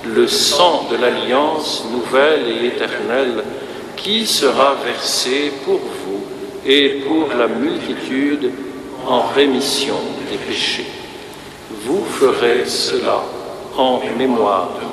le sang de l'alliance nouvelle et éternelle qui sera versé pour vous et pour la multitude en rémission des péchés. Vous ferez cela en mémoire